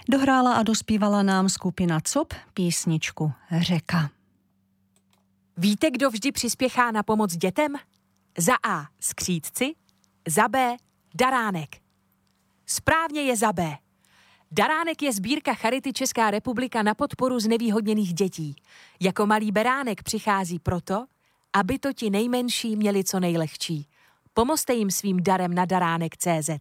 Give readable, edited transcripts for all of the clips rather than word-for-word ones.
Dohrála a dospívala nám skupina COP písničku Řeka. Víte, kdo vždy přispěchá na pomoc dětem? Za A. skřídci, za B. daránek. Správně je za B. Daránek je sbírka Charity Česká republika na podporu znevýhodněných dětí. Jako malý beránek přichází proto, aby to ti nejmenší měli co nejlehčí. Pomozte jim svým darem na daránek.cz.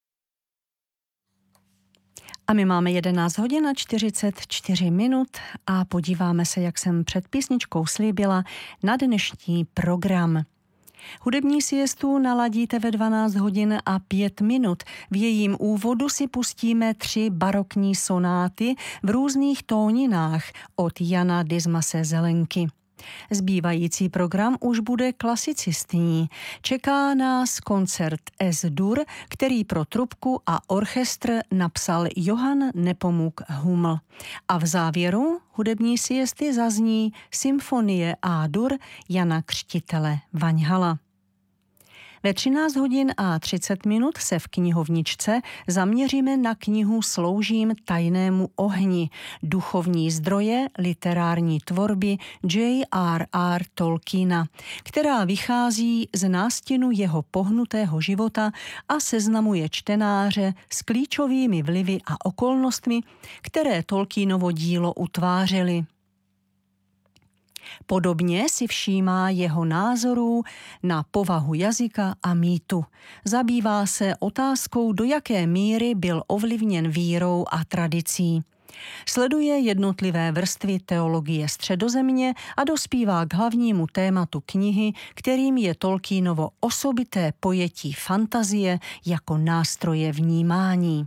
A my máme 11 hodin a 44 minut a podíváme se, jak jsem před písničkou slíbila, na dnešní program. Hudební siestu naladíte ve 12 hodin a 5 minut. V jejím úvodu si pustíme 3 barokní sonáty v různých tóninách od Jana Dismase Zelenky. Zbývající program už bude klasicistní. Čeká nás koncert S-dur, který pro trubku a orchestr napsal Johann Nepomuk Huml. A v závěru hudební siesty zazní symfonie A-dur Jana Křtitele Vaňhala. Ve 13 hodin a 30 minut se v knihovničce zaměříme na knihu Sloužím tajnému ohni, duchovní zdroje literární tvorby J.R.R. Tolkiena, která vychází z nástinu jeho pohnutého života a seznamuje čtenáře s klíčovými vlivy a okolnostmi, které Tolkienovo dílo utvářely. Podobně si všímá jeho názorů na povahu jazyka a mýtu. Zabývá se otázkou, do jaké míry byl ovlivněn vírou a tradicí. Sleduje jednotlivé vrstvy teologie Středozemě a dospívá k hlavnímu tématu knihy, kterým je Tolkienovo osobité pojetí fantazie jako nástroje vnímání.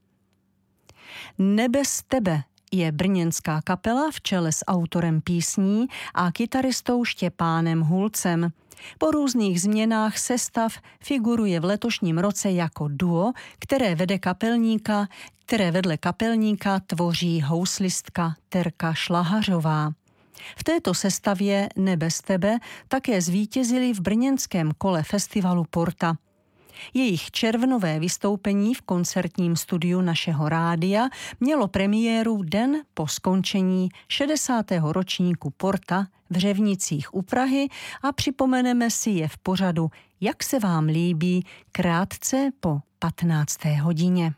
Nebe z tebe je brněnská kapela v čele s autorem písní a kytaristou Štěpánem Hulcem. Po různých změnách sestav figuruje v letošním roce jako duo, které vedle kapelníka tvoří houslistka Terka Šlahařová. V této sestavě Nebe z tebe také zvítězili v brněnském kole festivalu Porta. Jejich červnové vystoupení v koncertním studiu našeho rádia mělo premiéru den po skončení 60. ročníku Porta v Řevnicích u Prahy a připomeneme si je v pořadu Jak se vám líbí krátce po 15. hodině.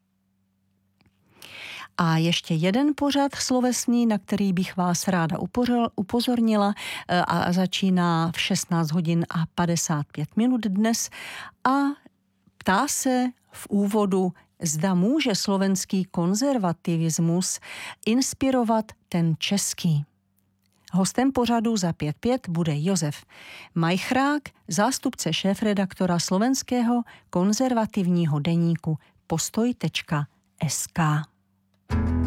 A ještě jeden pořad slovesný, na který bych vás ráda upozornila a začíná v 16 hodin a 55 minut dnes a ptá se v úvodu, zda může slovenský konzervativismus inspirovat ten český. Hostem pořadu za 5.5 bude Josef Majchrák, zástupce šéfredaktora slovenského konzervativního deníku postoj.sk.